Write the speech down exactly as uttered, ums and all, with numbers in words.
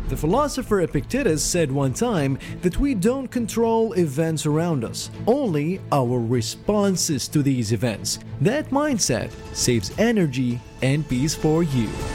The philosopher Epictetus said one time that we don't control events around us, only our responses to these events. That mindset saves energy and peace for you.